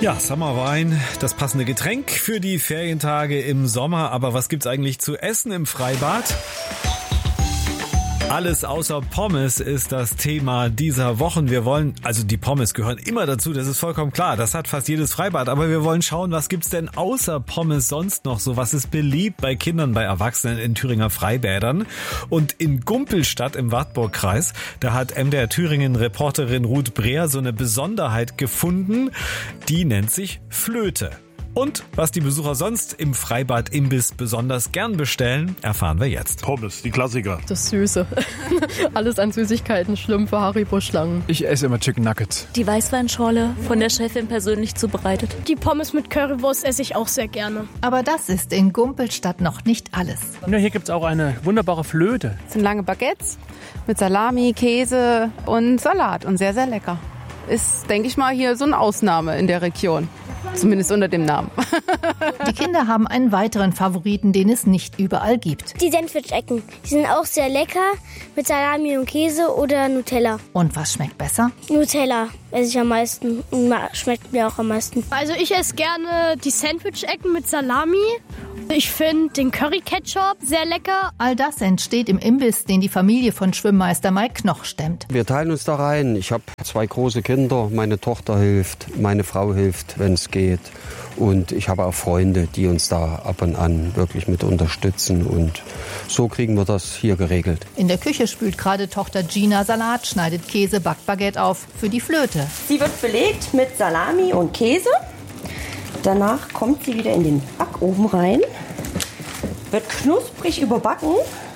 Ja, Summerwein, das passende Getränk für die Ferientage im Sommer. Aber was gibt's eigentlich zu essen im Freibad? Alles außer Pommes ist das Thema dieser Wochen. Die Pommes gehören immer dazu, das ist vollkommen klar. Das hat fast jedes Freibad. Aber wir wollen schauen, was gibt's denn außer Pommes sonst noch so? Was ist beliebt bei Kindern, bei Erwachsenen in Thüringer Freibädern? Und in Gumpelstadt im Wartburgkreis, da hat MDR Thüringen-Reporterin Ruth Breer so eine Besonderheit gefunden. Die nennt sich Flöte. Und was die Besucher sonst im Freibad-Imbiss besonders gern bestellen, erfahren wir jetzt. Pommes, die Klassiker. Das Süße. Alles an Süßigkeiten, Schlümpfe, Haribo-Schlangen. Ich esse immer Chicken Nuggets. Die Weißweinschorle, von der Chefin persönlich zubereitet. Die Pommes mit Currywurst esse ich auch sehr gerne. Aber das ist in Gumpelstadt noch nicht alles. Ja, hier gibt es auch eine wunderbare Flöte. Das sind lange Baguettes mit Salami, Käse und Salat und sehr, sehr lecker. Ist, denke ich mal, hier so eine Ausnahme in der Region. Zumindest unter dem Namen. Die Kinder haben einen weiteren Favoriten, den es nicht überall gibt. Die Sandwich-Ecken. Die sind auch sehr lecker mit Salami und Käse oder Nutella. Und was schmeckt besser? Nutella esse ich am meisten und schmeckt mir auch am meisten. Also ich esse gerne die Sandwich-Ecken mit Salami. Ich finde den Curry-Ketchup sehr lecker. All das entsteht im Imbiss, den die Familie von Schwimmmeister Mike Knoch stemmt. Wir teilen uns da rein. Ich habe 2 große Kinder. Meine Tochter hilft, meine Frau hilft, wenn es geht. Und ich habe auch Freunde, die uns da ab und an wirklich mit unterstützen. Und so kriegen wir das hier geregelt. In der Küche spült gerade Tochter Gina Salat, schneidet Käse, backt Baguette auf für die Flöte. Sie wird belegt mit Salami und Käse. Danach kommt sie wieder in den Backofen rein, wird knusprig überbacken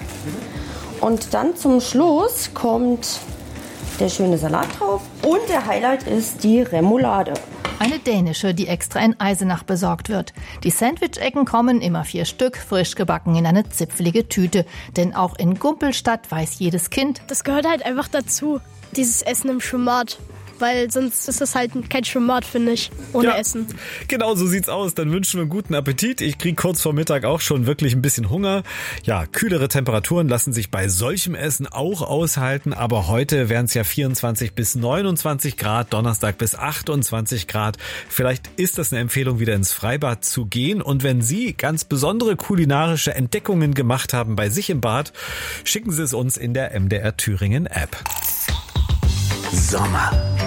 und dann zum Schluss kommt der schöne Salat drauf und der Highlight ist die Remoulade. Eine dänische, die extra in Eisenach besorgt wird. Die Sandwich-Ecken kommen, immer 4 Stück, frisch gebacken in eine zipfelige Tüte. Denn auch in Gumpelstadt weiß jedes Kind, das gehört halt einfach dazu, dieses Essen im Schwimmbad. Weil sonst ist das halt kein Schwimmbad, finde ich, ohne Essen. Genau, so sieht's aus. Dann wünschen wir einen guten Appetit. Ich kriege kurz vor Mittag auch schon wirklich ein bisschen Hunger. Ja, kühlere Temperaturen lassen sich bei solchem Essen auch aushalten. Aber heute wären es ja 24 bis 29 Grad, Donnerstag bis 28 Grad. Vielleicht ist das eine Empfehlung, wieder ins Freibad zu gehen. Und wenn Sie ganz besondere kulinarische Entdeckungen gemacht haben bei sich im Bad, schicken Sie es uns in der MDR Thüringen App. Sommer